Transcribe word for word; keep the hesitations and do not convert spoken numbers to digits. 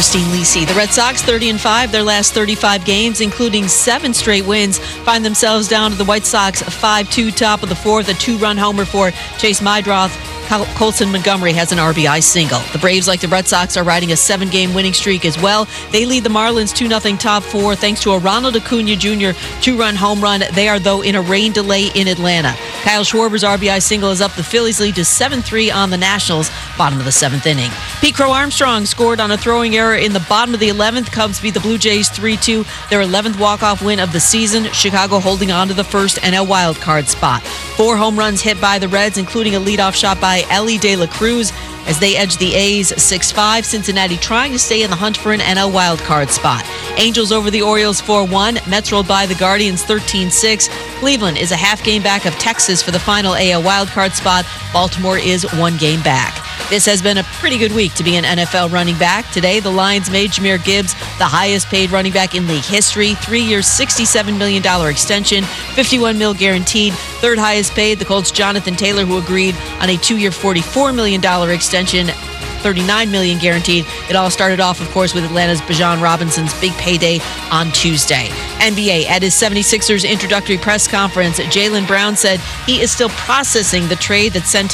Christine Lisi. The Red Sox, thirty and five, their last thirty-five games, including seven straight wins, find themselves down to the White Sox five two top of the fourth. A two-run homer for Chase Meidroth. Colson Montgomery has an R B I single. The Braves, like the Red Sox, are riding a seven-game winning streak as well. They lead the Marlins two nothing top four thanks to a Ronald Acuna Junior two-run home run. They are, though, in a rain delay in Atlanta. Kyle Schwarber's R B I single is up. The Phillies lead to seven three on the Nationals, bottom of the seventh inning. Pete Crow Armstrong scored on a throwing error in the bottom of the eleventh. Cubs beat the Blue Jays three two, their eleventh walk-off win of the season. Chicago holding on to the first N L wildcard spot. Four home runs hit by the Reds, including a leadoff shot by Ellie De La Cruz, as they edge the A's six five. Cincinnati trying to stay in the hunt for an N L wildcard spot. Angels over the Orioles four one. Mets rolled by the Guardians thirteen six. Cleveland is a half game back of Texas for the final A L wildcard spot. Baltimore is one game back. This has been a pretty good week to be an N F L running back. Today, the Lions made Jahmyr Gibbs the highest paid running back in league history. Three years, sixty-seven million dollars extension, fifty-one mil guaranteed. Third highest paid, the Colts' Jonathan Taylor, who agreed on a two-year, forty-four million dollars extension, thirty-nine million dollars guaranteed. It all started off, of course, with Atlanta's Bijan Robinson's big payday on Tuesday. N B A, at his seventy-sixers introductory press conference, Jaylen Brown said he is still processing the trade that sent him